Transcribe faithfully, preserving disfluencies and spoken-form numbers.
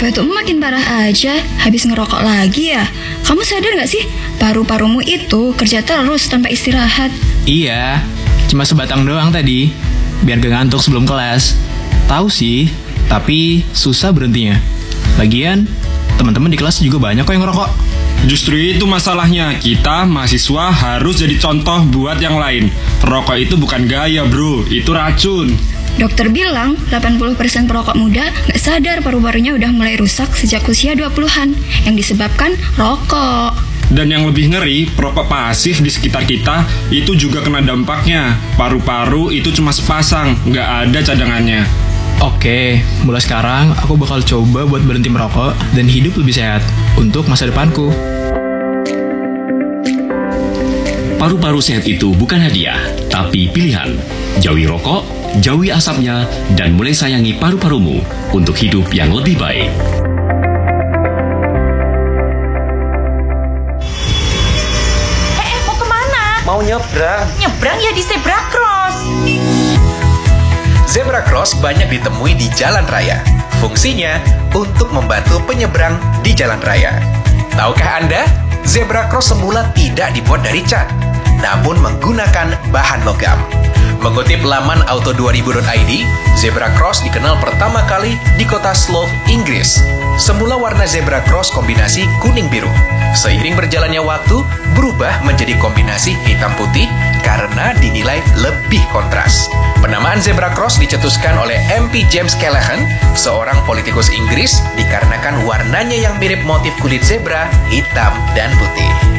Bapak itu makin parah aja, habis ngerokok lagi ya. Kamu sadar gak sih, paru-parumu itu kerja terus tanpa istirahat. Iya, cuma sebatang doang tadi, biar gak ngantuk sebelum kelas. Tahu sih, tapi susah berhentinya. Lagian, teman-teman di kelas juga banyak kok yang ngerokok. Justru itu masalahnya, kita mahasiswa harus jadi contoh buat yang lain. Rokok itu bukan gaya bro, itu racun. Dokter bilang delapan puluh persen perokok muda gak sadar paru-parunya udah mulai rusak sejak usia dua puluhan, yang disebabkan rokok. Dan yang lebih ngeri, perokok pasif di sekitar kita itu juga kena dampaknya. Paru-paru itu cuma sepasang, gak ada cadangannya. Oke, mulai sekarang aku bakal coba buat berhenti merokok dan hidup lebih sehat untuk masa depanku. Paru-paru sehat itu bukan hadiah, tapi pilihan. Jauhi rokok, jauhi asapnya, dan mulai sayangi paru-parumu untuk hidup yang lebih baik. Eh, eh mau kemana? Mau nyebrang. Nyebrang ya di zebra cross. Zebra cross banyak ditemui di jalan raya. Fungsinya untuk membantu penyeberang di jalan raya. Tahukah Anda, zebra cross semula tidak dibuat dari cat, namun menggunakan bahan logam. Mengutip laman auto dua ribu dot i d, zebra cross dikenal pertama kali di kota Slough, Inggris. Semula warna zebra cross kombinasi kuning-biru. Seiring berjalannya waktu, berubah menjadi kombinasi hitam putih karena dinilai lebih kontras. Penamaan zebra cross dicetuskan oleh M P James Callaghan, seorang politikus Inggris, dikarenakan warnanya yang mirip motif kulit zebra, hitam dan putih.